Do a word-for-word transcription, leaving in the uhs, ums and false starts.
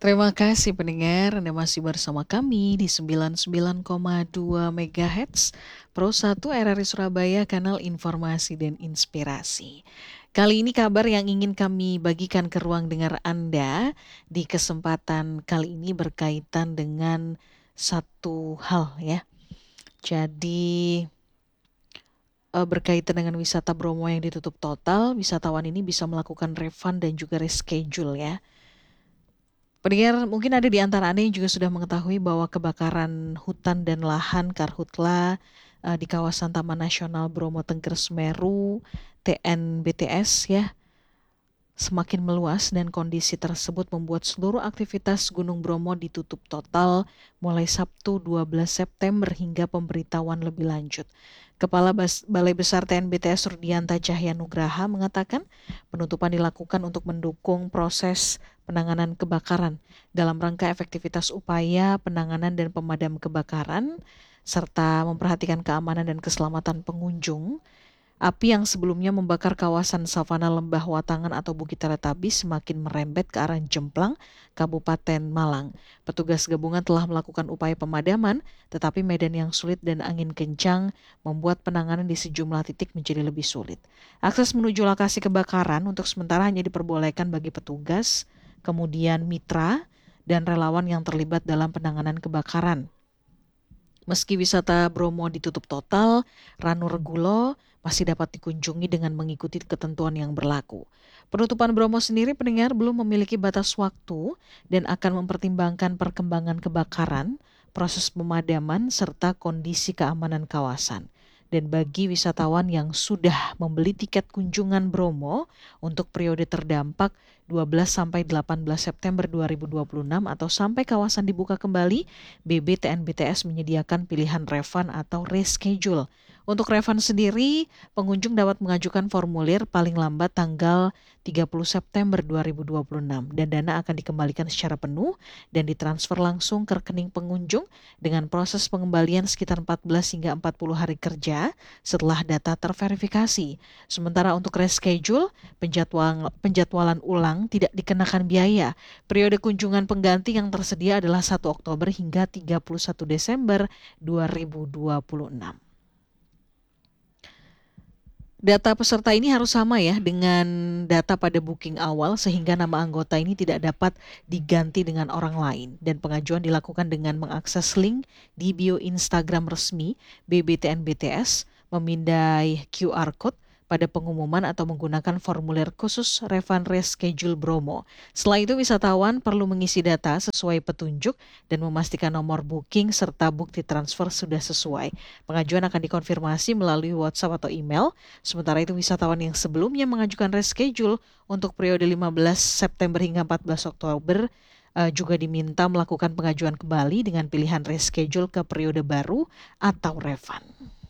Terima kasih pendengar, Anda masih bersama kami di sembilan puluh sembilan koma dua megahertz Pro satu R R I Surabaya, kanal informasi dan inspirasi. Kali ini kabar yang ingin kami bagikan ke ruang dengar Anda di kesempatan kali ini berkaitan dengan satu hal ya. Jadi eh, berkaitan dengan wisata Bromo yang ditutup total, wisatawan ini bisa melakukan refund dan juga reschedule ya. Pendengar, mungkin ada di antara Anda yang juga sudah mengetahui bahwa kebakaran hutan dan lahan karhutla eh, di kawasan Taman Nasional Bromo Tengger Semeru, T N B T S ya, semakin meluas dan kondisi tersebut membuat seluruh aktivitas Gunung Bromo ditutup total mulai Sabtu dua belas September hingga pemberitahuan lebih lanjut. Kepala Bas- Balai Besar T N B T S Rudianta Cahya Nugraha mengatakan penutupan dilakukan untuk mendukung proses penanganan kebakaran dalam rangka efektivitas upaya penanganan dan pemadam kebakaran serta memperhatikan keamanan dan keselamatan pengunjung. Api yang sebelumnya membakar kawasan savana Lembah Watangan atau Bukit Teletabis semakin merembet ke arah Jemplang, Kabupaten Malang. Petugas gabungan telah melakukan upaya pemadaman, tetapi medan yang sulit dan angin kencang membuat penanganan di sejumlah titik menjadi lebih sulit. Akses menuju lokasi kebakaran untuk sementara hanya diperbolehkan bagi petugas, kemudian mitra, dan relawan yang terlibat dalam penanganan kebakaran. Meski wisata Bromo ditutup total, Ranuregulo masih dapat dikunjungi dengan mengikuti ketentuan yang berlaku. Penutupan Bromo sendiri pendengar belum memiliki batas waktu dan akan mempertimbangkan perkembangan kebakaran, proses pemadaman, serta kondisi keamanan kawasan. Dan bagi wisatawan yang sudah membeli tiket kunjungan Bromo untuk periode terdampak dua belas sampai delapan belas September dua ribu dua puluh enam atau sampai kawasan dibuka kembali, B B T N B T S menyediakan pilihan refund atau reschedule. Untuk refund sendiri, pengunjung dapat mengajukan formulir paling lambat tanggal tiga puluh September dua ribu dua puluh enam dan dana akan dikembalikan secara penuh dan ditransfer langsung ke rekening pengunjung dengan proses pengembalian sekitar empat belas hingga empat puluh hari kerja setelah data terverifikasi. Sementara untuk reschedule, penjadwalan, penjadwalan ulang tidak dikenakan biaya. Periode kunjungan pengganti yang tersedia adalah satu Oktober hingga tiga puluh satu Desember dua ribu dua puluh enam. Data peserta ini harus sama ya dengan data pada booking awal sehingga nama anggota ini tidak dapat diganti dengan orang lain dan pengajuan dilakukan dengan mengakses link di bio Instagram resmi B B T N B T S, memindai Q R code pada pengumuman atau menggunakan formulir khusus refund reschedule Bromo. Setelah itu wisatawan perlu mengisi data sesuai petunjuk dan memastikan nomor booking serta bukti transfer sudah sesuai. Pengajuan akan dikonfirmasi melalui WhatsApp atau email. Sementara itu wisatawan yang sebelumnya mengajukan reschedule untuk periode lima belas September hingga empat belas Oktober uh, juga diminta melakukan pengajuan kembali dengan pilihan reschedule ke periode baru atau refund.